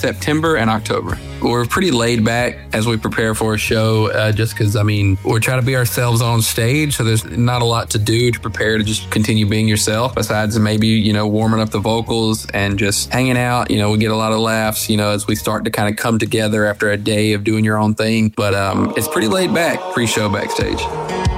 September and October. We're pretty laid back as we prepare for a show, just because, we're trying to be ourselves on stage, so there's not a lot to do to prepare to just continue being yourself, besides maybe, warming up the vocals and just hanging out. We get a lot of laughs, as we start to kind of come together after a day of doing your own thing. But it's pretty laid back pre-show backstage.